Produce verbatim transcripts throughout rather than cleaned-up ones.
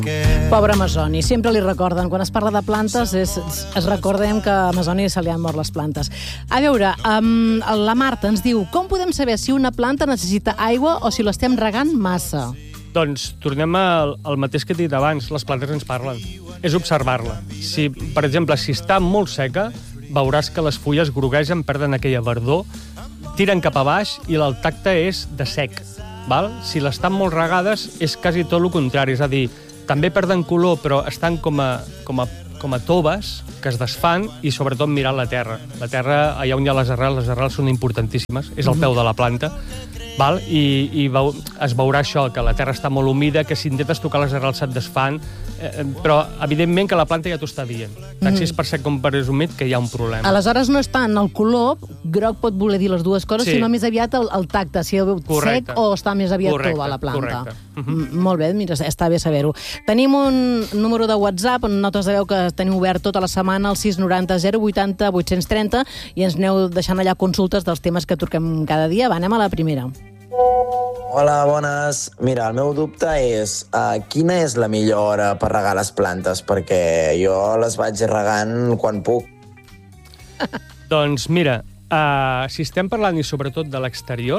Pobre Amazoni, sempre li recorden. Quan es parla de plantes, es, es recordem que a Amazoni se li han mort les plantes. A veure, um, la Marta ens diu: com podem saber si una planta necessita aigua o si l'estem regant massa? Doncs tornem al, al mateix que he dit abans, les plantes ens parlen. És observar-la. Si, per exemple, si està molt seca, veuràs que les fulles groguegen, perden aquella verdor, tiren cap a baix i el tacte és de sec. Val? Si l'estan molt regades, és quasi tot el contrari. És a dir, també perden color, però estan com a, com a, com a toves que es desfan i, sobretot, mirant la terra. La terra, allà on hi ha les arrels, les arrels són importantíssimes, és el peu de la planta. Val? I, i veu, es veurà això, que la terra està molt humida, que si intentes tocar les arrels se't desfan, eh, però evidentment que la planta ja t'ho està dient. Tant si és per sec com per és humit, que hi ha un problema. Aleshores no és tant el color, groc pot voler dir les dues coses, Sí. sinó més aviat el, el tacte, si és Correcte. sec o està més aviat Correcte, tova la planta. correcte. Mm, Molt bé, mira, està bé saber-ho. Tenim un número de WhatsApp, on notes de veu que tenim obert tota la setmana, el sis noranta zero vuitanta vuit cents trenta, i ens aneu deixant allà consultes dels temes que toquem cada dia. Va, anem a la primera. Hola, bones. Mira, el meu dubte és uh, quina és la millor hora per regar les plantes? Perquè jo les vaig regant quan puc. Doncs mira, uh, si estem parlant i sobretot de l'exterior,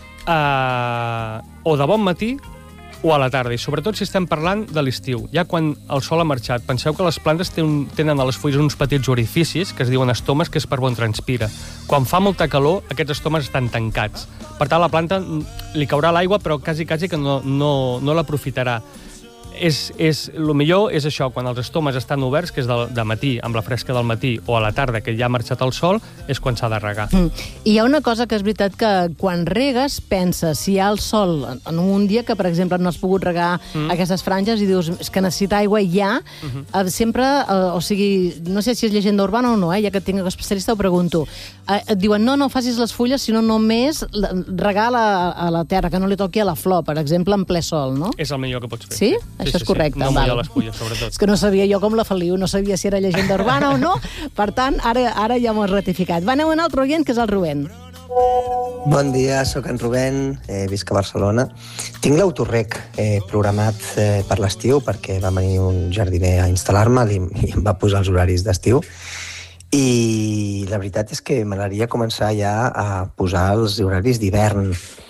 uh, o de bon matí o a la tarda, i sobretot si estem parlant de l'estiu, ja quan el sol ha marxat. Penseu que les plantes ten, tenen a les fulles uns petits orificis, que es diuen estomes, que és per on transpira. Quan fa molta calor, aquests estomes estan tancats. Per tant, a la planta li caurà l'aigua, però quasi, quasi que no, no, no l'aprofitarà. És, és, el millor és això, quan els estomes estan oberts, que és de, de matí, amb la fresca del matí, o a la tarda, que ja ha marxat el sol, és quan s'ha de regar. Mm. I hi ha una cosa que és veritat, que quan regues, penses, si hi ha el sol en un dia que, per exemple, no has pogut regar mm. aquestes franges i dius, és que necessita aigua ja, mm -hmm. sempre, eh, o sigui, no sé si és llegenda urbana o no, eh, ja que tinc especialista ho pregunto, eh, et diuen, no, no facis les fulles, sinó només regar la, a la terra, que no li toqui a la flor, per exemple, en ple sol, no? És el millor que pots fer. Sí? Sí, Això sí, és correcte. Sí. No val. mullar les fulles, sobretot. És que no sabia jo com la Feliu, no sabia si era llegenda urbana o no, per tant, ara, ara ja m'ho has ratificat. Va, anem a un altre oient, que és el Rubén. Bon dia, sóc en Rubén, eh, visc a Barcelona. Tinc l'autorrec eh, programat eh, per l'estiu, perquè va venir un jardiner a instal·lar-me i, i em va posar els horaris d'estiu. I la veritat és que m'agradaria començar ja a posar els horaris d'hivern.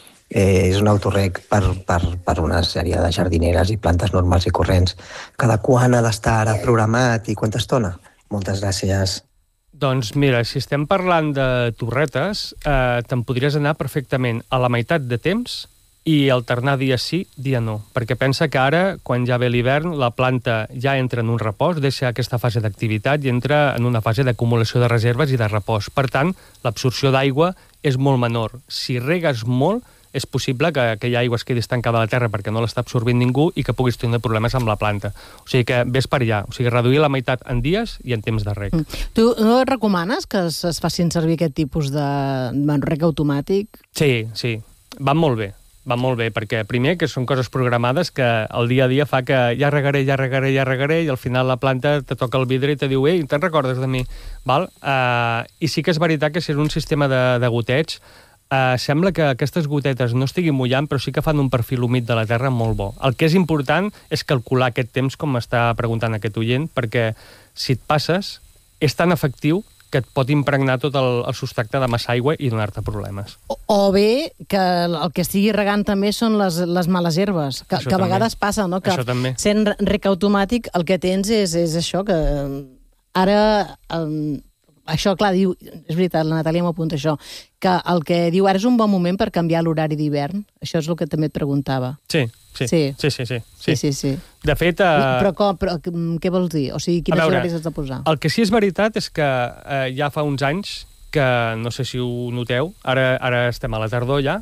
Eh, és un autorrec per, per, per una sèrie de jardineres i plantes normals i corrents. Cada quan ha d'estar ara programat i quanta estona? Moltes gràcies. Doncs mira, si estem parlant de torretes, eh, te'n podries anar perfectament a la meitat de temps i alternar dia sí, dia no. Perquè pensa que ara, quan ja ve l'hivern, la planta ja entra en un repòs, deixa aquesta fase d'activitat i entra en una fase d'acumulació de reserves i de repòs. Per tant, l'absorció d'aigua és molt menor. Si regues molt, és possible que aquella aigua es quedi estancada a la terra perquè no l'està absorbint ningú i que puguis tenir problemes amb la planta. O sigui que ves per allà. O sigui, reduir la meitat en dies i en temps de reg. Mm. Tu no recomanes que es, es facin servir aquest tipus de bueno, reg automàtic? Sí, sí. Van molt bé. Va molt bé, perquè primer que són coses programades que el dia a dia fa que ja regaré, ja regaré, ja regaré, i al final la planta te toca el vidre i te diu, ei, te'n recordes de mi? Val? Uh, I sí que és veritat que si és un sistema de, de goteig, Uh, sembla que aquestes gotetes no estiguin mullant, però sí que fan un perfil humit de la terra molt bo. El que és important és calcular aquest temps, com m'està preguntant aquest oient, perquè si et passes, és tan efectiu que et pot impregnar tot el, el substracte de massa aigua i donar-te problemes. O, o bé que el que estigui regant també són les, les males herbes, que, que a vegades passa, no? Que això també. Sent reg automàtic el que tens és, és això, que ara... Um, això, clar, diu, és veritat, la Natàlia m'apunta això, que el que diu ara és un bon moment per canviar l'horari d'hivern. Això és el que també et preguntava. Sí, sí, sí, sí, sí. sí, sí, sí, sí. De fet... Uh... Però, com, però què vols dir? O sigui, quines veure, horaris has de posar? El que sí és veritat és que uh, ja fa uns anys, que no sé si ho noteu, ara, ara estem a la tardor ja,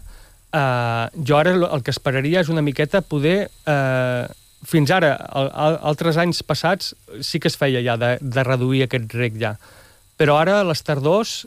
uh, jo ara el que esperaria és una miqueta poder... Uh, fins ara, al, al, altres anys passats, sí que es feia ja de, de reduir aquest reg ja. Però ara les tardors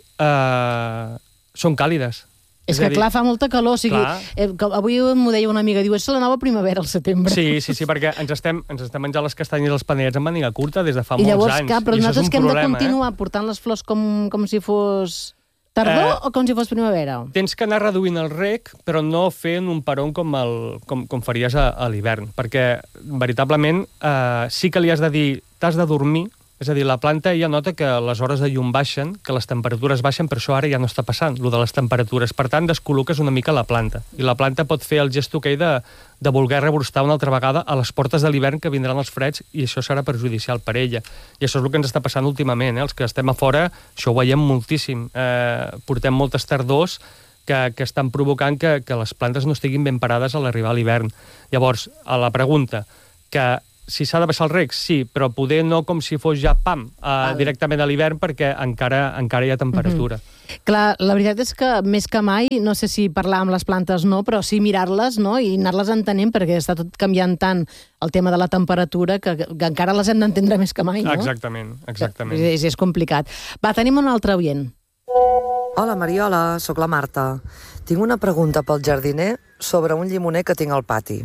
eh, són càlides. És, és que, dir, clar, fa molta calor. O sigui, eh, avui m'ho deia una amiga, diu, és la nova primavera al setembre. Sí, sí, sí, perquè ens estem, ens estem menjant les castanyes i els panellets en màniga curta des de fa I molts llavors, anys. Cap, però I nosaltres que hem problema, de continuar eh? portant les flors com, com si fos... Tardor eh, o com si fos primavera? Tens que anar reduint el reg, però no fent un peron com, el, com, com faries a, a l'hivern, perquè, veritablement, eh, sí que li has de dir, t'has de dormir, és a dir, la planta ja nota que les hores de llum baixen, que les temperatures baixen, però això ara ja no està passant, lo de les temperatures. Per tant, descol·loques una mica la planta. I la planta pot fer el gest aquell de, de voler rebrostar una altra vegada a les portes de l'hivern que vindran els freds, i això serà perjudicial per ella. I això és el que ens està passant últimament, eh? Els que estem a fora, això ho veiem moltíssim. Eh, portem moltes tardors que, que estan provocant que, que les plantes no estiguin ben parades a l'arribar a l'hivern. Llavors, a la pregunta, que si s'ha de baixar el reg, sí, però poder no com si fos ja, pam, uh, directament a l'hivern, perquè encara encara hi ha temperatura. Mm-hmm. Clar, la veritat és que més que mai, no sé si parlar amb les plantes no, però sí mirar-les, no?, i anar-les entenent, perquè està tot canviant tant el tema de la temperatura que, que encara les hem d'entendre més que mai, no? Exactament, exactament. És, és complicat. Va, tenim un altre oient. Hola, Mariola, sóc la Marta. Tinc una pregunta pel jardiner sobre un llimoner que tinc al pati.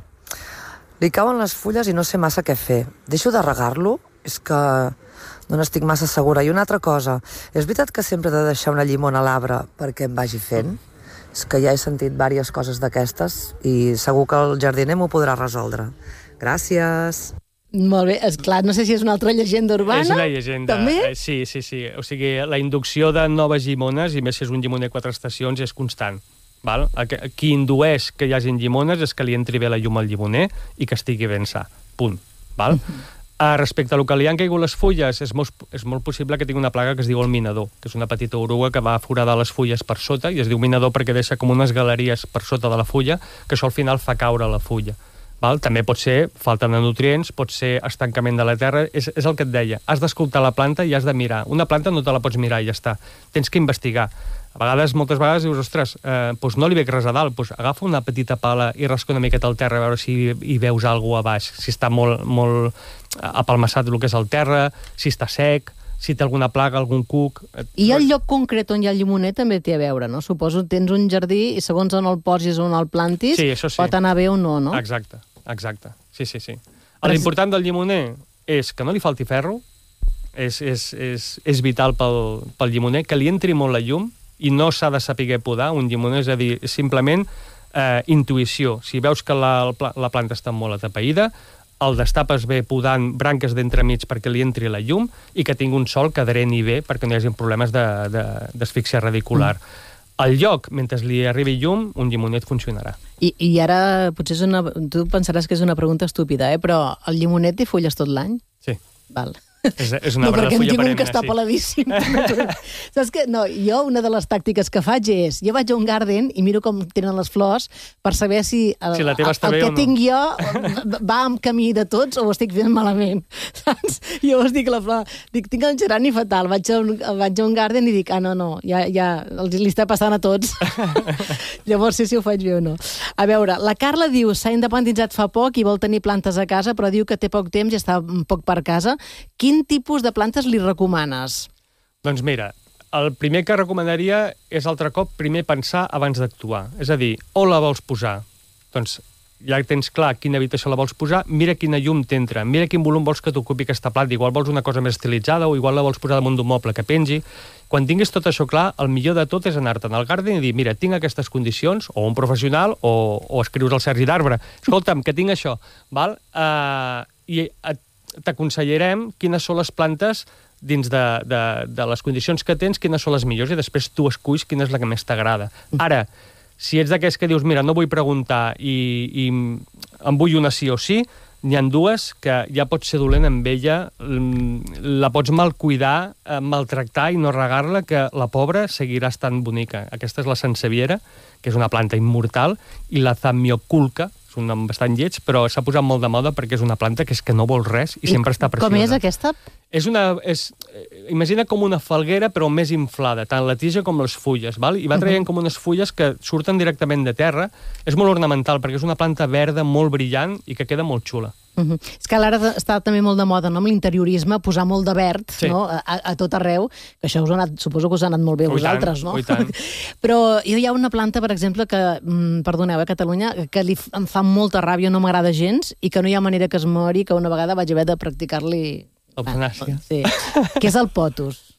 Li cauen les fulles i no sé massa què fer. Deixo de regar-lo? És que no n'estic massa segura. I una altra cosa, és veritat que sempre he de deixar una llimona a l'arbre perquè em vagi fent? És que ja he sentit diverses coses d'aquestes i segur que el jardiner m'ho podrà resoldre. Gràcies. Molt bé, és clar, no sé si és una altra llegenda urbana. És una llegenda. També? Sí, sí, sí. O sigui, la inducció de noves llimones, i més si és un llimoner quatre estacions, és constant. Val? Qui indueix que hi hagi llimones és que li entri bé la llum al llimoner i que estigui ben sa. Punt. Val? Uh, respecte a lo que li han caigut les fulles, és molt, és molt possible que tingui una plaga que es diu el minador, que és una petita oruga que va foradar les fulles per sota, i es diu minador perquè deixa com unes galeries per sota de la fulla, que això al final fa caure la fulla. Val? També pot ser falta de nutrients, pot ser estancament de la terra, és, és el que et deia. Has d'escoltar la planta i has de mirar. Una planta no te la pots mirar i ja està. Tens que investigar. A vegades, moltes vegades, dius, ostres, eh, doncs no li veig res a dalt, doncs agafa una petita pala i rasca una miqueta al terra a veure si hi veus alguna cosa a baix, si està molt, molt apalmassat el que és el terra, si està sec, si té alguna plaga, algun cuc... I el lloc concret on hi ha el llimoner també té a veure, no? Suposo que tens un jardí i segons on el posis o on el plantis, sí, això sí. Pot anar bé o no, no? Exacte, exacte. Sí, sí, sí. L'important del llimoner és que no li falti ferro, és, és, és, és vital pel, pel llimoner, que li entri molt la llum, i no s'ha de saber podar un llimoner, és a dir, simplement eh, intuïció. Si veus que la, la planta està molt atapeïda, el destapes bé podant branques d'entremig perquè li entri la llum i que tingui un sol que dreni bé perquè no hi hagi problemes d'asfíxia radicular. Mm. Al lloc, mentre li arribi llum, un llimonet funcionarà. I, i ara, potser és una, tu pensaràs que és una pregunta estúpida, eh? Però el llimonet té fulles tot l'any? Sí. Val. És, és una no, perquè en tinc un que està sí. peladíssim. Saps què? No, jo una de les tàctiques que faig és, jo vaig a un garden i miro com tenen les flors per saber si el, si la teva està el, el bé que o no. tinc jo va en camí de tots o ho estic fent malament. Saps? Jo us dic la flor, dic, tinc el gerani fatal, vaig a un, vaig a un garden i dic, ah, no, no, ja, ja li està passant a tots. Llavors sé si ho faig bé o no. A veure, la Carla diu, s'ha independitzat fa poc i vol tenir plantes a casa, però diu que té poc temps i està poc per casa. Quin tipus de plantes li recomanes? Doncs mira, el primer que recomanaria és altre cop primer pensar abans d'actuar. És a dir, on la vols posar? Doncs ja tens clar quina habitació la vols posar, mira quina llum t'entra, mira quin volum vols que t'ocupi aquesta planta, igual vols una cosa més estilitzada o igual la vols posar damunt d'un moble que pengi. Quan tinguis tot això clar, el millor de tot és anar-te'n al garden i dir, mira, tinc aquestes condicions, o un professional, o, o escrius al Sergi d'Arbre. Escolta'm, que tinc això, val? Uh, I et t'aconsellarem quines són les plantes dins de, de, de les condicions que tens, quines són les millors, i després tu esculls quina és la que més t'agrada. Ara, si ets d'aquells que dius, mira, no vull preguntar i, i em vull una sí o sí, n'hi ha dues que ja pots ser dolent amb ella, la pots mal cuidar, maltractar i no regar-la, que la pobra seguirà estant bonica. Aquesta és la sanseviera, que és una planta immortal, i la zamioculca, és un nom bastant lleig, però s'ha posat molt de moda perquè és una planta que és que no vol res i, I sempre està preciosa. Com és aquesta? És una, és, imagina com una falguera, però més inflada, tant la tija com les fulles, val? I va traient com unes fulles que surten directament de terra. És molt ornamental, perquè és una planta verda molt brillant i que queda molt xula. Uh -huh. És que ara està també molt de moda, no?, amb l'interiorisme, posar molt de verd, sí, no?, a, a tot arreu, que això us ha anat, suposo que us ha anat molt bé a vosaltres, no? Però jo hi ha una planta, per exemple, que, perdoneu, a Catalunya, que li, em fa molta ràbia, no m'agrada gens, i que no hi ha manera que es mori, que una vegada vaig haver de practicar-li... Eutanàsia. Sí, que és el potus.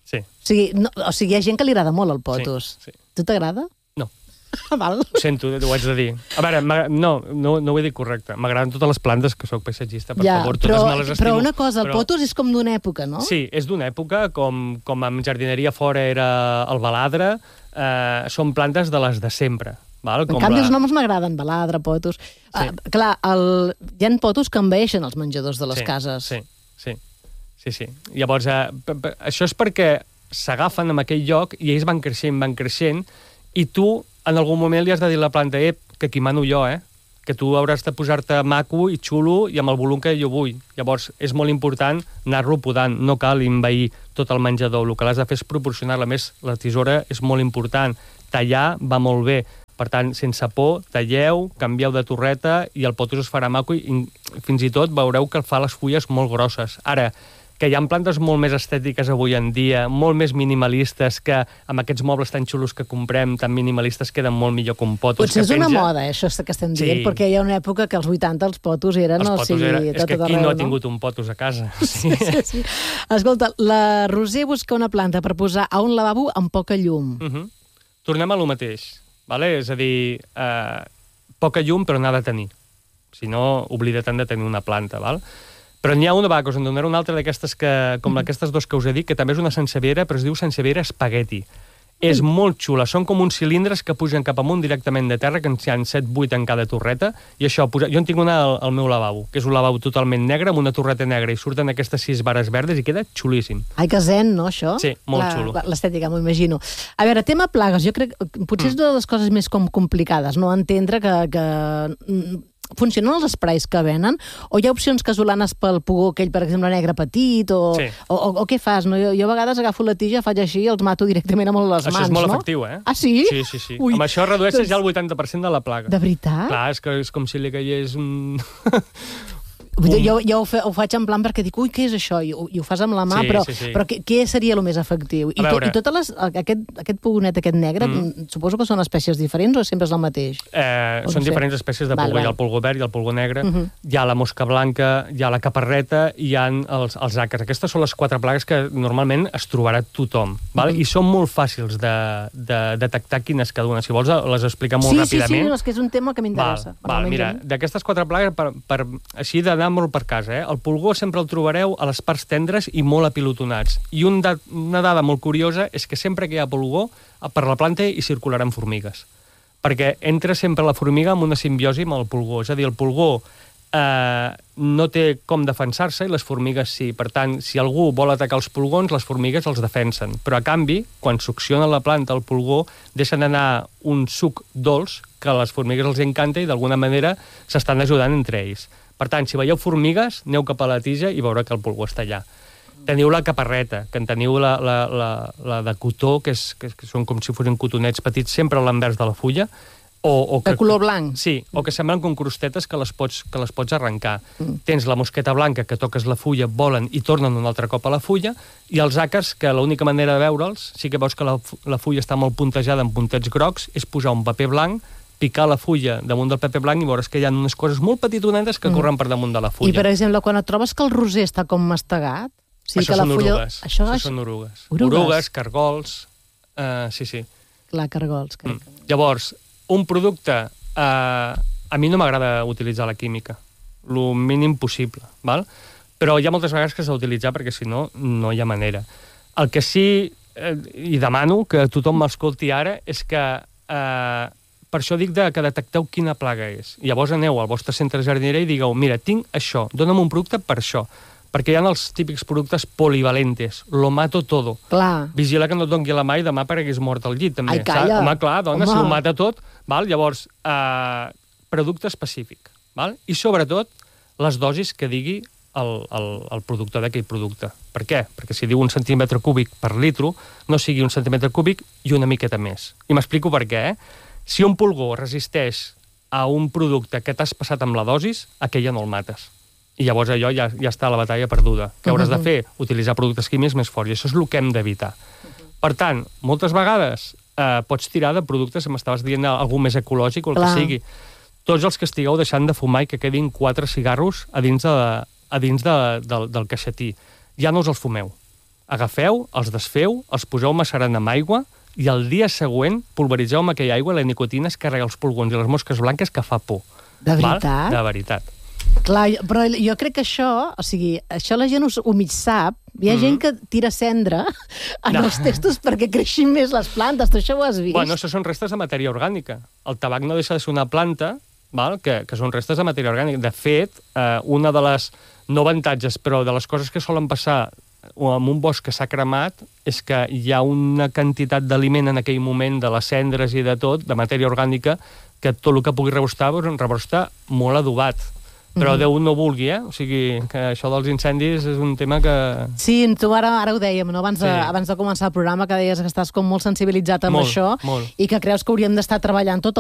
Sí. O sigui, no, o sigui, hi ha gent que li agrada molt el potos. Sí, sí. Tu t'agrada? No. Val. Ho sento, ho haig de dir. A veure, no, no, no ho he dit correcte. M'agraden totes les plantes, que sóc paisatgista, per ja, favor, totes però, me les estimo. Però una cosa, el però... potos és com d'una època, no? Sí, és d'una època, com, com amb jardineria fora era el baladre, eh, són plantes de les de sempre. Val? En com canvi, la... els noms m'agraden, baladre, potos. Sí. Ah, clar, el... hi ha potos que envaeixen els menjadors de les sí, cases. Sí, sí, sí, sí. Llavors, eh, això és perquè s'agafen en aquell lloc i ells van creixent, van creixent, i tu en algun moment li has de dir a la planta, eh, que aquí mano jo, eh? Que tu hauràs de posar-te maco i xulo i amb el volum que jo vull. Llavors, és molt important anar-lo podant. No cal envair tot el menjador. El que l'has de fer és proporcionar-la. A més, la tisora és molt important. Tallar va molt bé. Per tant, sense por, talleu, canvieu de torreta i el potos es farà maco i fins i tot veureu que fa les fulles molt grosses. Ara, que hi ha plantes molt més estètiques avui en dia, molt més minimalistes, que amb aquests mobles tan xulos que comprem, tan minimalistes, queden molt millor que un potos. Potser és penja... una moda, eh, això que estem dient, sí. Perquè hi ha una època que als vuitanta els potos eren... Els o potos sigui, era... És que qui arreu, no ha tingut un potos a casa? Sí, sí, sí. Escolta, la Roser busca una planta per posar a un lavabo amb poca llum. Uh -huh. Tornem a lo mateix, vale? És a dir, eh, poca llum però n'ha de tenir. Si no, oblida't de tenir una planta, val? Però n'hi ha una, va, que us en donaré una altra d'aquestes que, com aquestes dos que us he dit, que també és una sanseviera, però es diu sanseviera espagueti. És molt xula, són com uns cilindres que pugen cap amunt directament de terra, que n'hi ha set vuit en cada torreta, i això, jo en tinc una al, al meu lavabo, que és un lavabo totalment negre, amb una torreta negra, i surten aquestes sis vares verdes, i queda xulíssim. Ai, que zen, no, això? Sí, molt la, xulo. L'estètica, m'ho imagino. A veure, tema plagues, jo crec que potser mm. és una de les coses més com complicades, no? Entendre que... que funcionen els esprais que venen? O hi ha opcions casolanes pel pugó aquell, per exemple, negre petit? O, sí. o, o, o què fas? No? Jo, jo a vegades agafo la tija, faig així i els mato directament amb les això mans, no? Això és molt efectiu, eh? Ah, sí? Sí, sí, sí. Ui, amb això redueixes doncs... ja el vuitanta per cent de la plaga. De veritat? Clar, és, que és com si li caigués un... Un... Jo, jo ho, fe, ho faig en plan perquè dic, ui, què és això? I ho, i ho fas amb la mà, sí, però, sí, sí. però què, què seria el més efectiu? I, to, i totes les, aquest, aquest pugonet, aquest negre, mm. suposo que són espècies diferents o sempre és el mateix? Eh, són sé. diferents espècies de pulgó. Val, val. Hi ha el pulgó verd i el pulgó negre, uh -huh. hi ha la mosca blanca, hi ha la caparreta i hi ha els, els àcars. Aquestes són les quatre plagues que normalment es trobarà tothom, val? Uh -huh. I són molt fàcils de, de detectar quines cada una. Si vols, les explicar molt sí, ràpidament. Sí, sí, no, és que és un tema que m'interessa. Val, val, mira, d'aquestes quatre plagues, per, per, així d'anar molt per casa, eh? El pulgó sempre el trobareu a les parts tendres i molt apilotonats. I un da una dada molt curiosa és que sempre que hi ha pulgó, per la planta hi circularan formigues. Perquè entra sempre la formiga en una simbiosi amb el pulgó. És a dir, el pulgó eh, no té com defensar-se i les formigues sí. Per tant, si algú vol atacar els pulgons, les formigues els defensen. Però, a canvi, quan succiona la planta el pulgó, deixen anar un suc dolç que a les formigues els encanta i, d'alguna manera, s'estan ajudant entre ells. Per tant, si veieu formigues, aneu cap a la tija i veureu que el pulgó està allà. Teniu la caparreta, que en teniu la, la, la, la de cotó, que, és, que, que són com si fossin cotonets petits, sempre a l'envers de la fulla. O, o que, de color blanc. Sí, o que semblen com crostetes que les pots, que les pots arrencar. Mm. Tens la mosqueta blanca, que toques la fulla, volen i tornen un altre cop a la fulla, i els àcars, que l'única manera de veure'ls, sí que veus que la, la fulla està molt puntejada amb puntets grocs, és posar un paper blanc, picar la fulla damunt del paper blanc i veuràs que hi ha unes coses molt petitonetes que mm. corren per damunt de la fulla. I, per exemple, quan et trobes que el roser està com mastegat... O sigui això que la són fulla... orugues. Això, això això són orugues. Orugues, orugues cargols... Uh, sí, sí. Clar, cargols. Crec. Mm. Llavors, un producte... Uh, a mi no m'agrada utilitzar la química. Lo mínim possible, val? Però hi ha moltes vegades que s'ha d'utilitzar perquè, si no, no hi ha manera. El que sí, eh, i demano que tothom m'escolti ara, és que... Eh, per això dic de, que detecteu quina plaga és. I llavors aneu al vostre centre jardinerer i digueu, mira, tinc això, dona'm un producte per això. Perquè hi ha els típics productes polivalentes. Lo mato todo. Clar. Vigila que no et doni la mà i demà perquè hagués mort al llit, també. Ai, calla. Home, clar, dona, Home. si ho mata tot, val? Llavors, eh, producte específic. Val? I, sobretot, les dosis que digui el, el, el productor d'aquell producte. Per què? Perquè si diu un centímetre cúbic per litro, no sigui un centímetre cúbic i una miqueta més. I m'explico per què, eh? Si un pulgó resisteix a un producte que t'has passat amb la dosis, aquell ja no el mates. I llavors allò ja, ja està la batalla perduda. Què hauràs de fer? Utilitzar productes químics més forts. I això és el que hem d'evitar. Per tant, moltes vegades eh, pots tirar de productes, m'estaves dient algú més ecològic o el Clar. que sigui. Tots els que estigueu deixant de fumar i que quedin quatre cigarros a dins, de, a dins de, de, del caixetí, ja no us els fumeu. agafeu, els desfeu, els poseu macerant amb aigua i el dia següent pulveritzeu amb aquella aigua, la nicotina es carrega els pulgons i les mosques blanques que fa por. De veritat? Val? De veritat. Clar, però jo crec que això, o sigui, això la gent ho mig sap. Hi ha mm-hmm. gent que tira cendra en no. els testos perquè creixin més les plantes. Tu això ho has vist? Bueno, això són restes de matèria orgànica. El tabac no deixa de ser una planta, val? Que, que són restes de matèria orgànica. De fet, eh, una de les, no avantatges, però de les coses que solen passar en un bosc que s'ha cremat és que hi ha una quantitat d'aliment en aquell moment, de les cendres i de tot, de matèria orgànica, que tot el que pugui rebostar, rebostar molt adobat. Però Déu no vulgui, eh? O sigui, que això dels incendis és un tema que... Sí, tu ara, ara ho dèiem, no? Abans, de, sí. abans de començar el programa, que deies que estàs com molt sensibilitzat amb molt, això molt. I que creus que hauríem d'estar treballant tot el